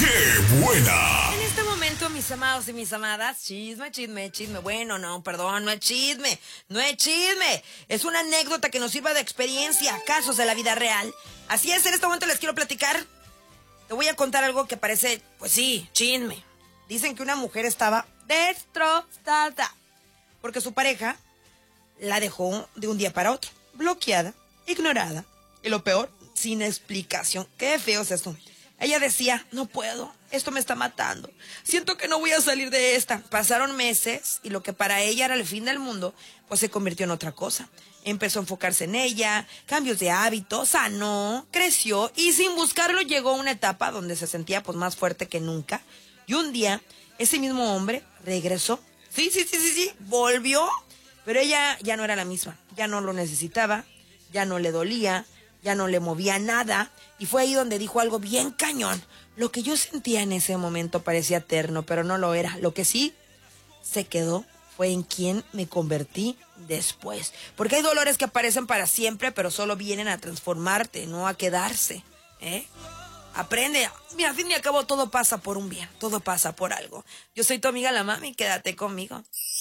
¡Qué buena! En este momento, mis amados y mis amadas, chisme. Bueno, no, perdón, no es chisme. Es una anécdota que nos sirva de experiencia, casos de la vida real. Así es, en este momento les quiero platicar. Te voy a contar algo que parece, pues sí, chisme. Dicen que una mujer estaba destrozada porque su pareja la dejó de un día para otro, bloqueada, ignorada y lo peor, sin explicación. Qué feo es esto. Ella decía, no puedo, esto me está matando. Siento que no voy a salir de esta. Pasaron meses y lo que para ella era el fin del mundo, pues se convirtió en otra cosa. Empezó a enfocarse en ella, cambios de hábitos, sanó, creció y sin buscarlo llegó a una etapa donde se sentía pues más fuerte que nunca. Y un día, ese mismo hombre regresó. Sí, volvió. Pero ella ya no era la misma, ya no lo necesitaba, ya no le dolía, ya no le movía nada. Y fue ahí donde dijo algo bien cañón. Lo que yo sentía en ese momento parecía eterno, pero no lo era. Lo que sí se quedó fue en quién me convertí después. Porque hay dolores que aparecen para siempre, pero solo vienen a transformarte, no a quedarse. Aprende. Mira, al fin y al cabo todo pasa por un bien, todo pasa por algo. Yo soy tu amiga la Mami, quédate conmigo.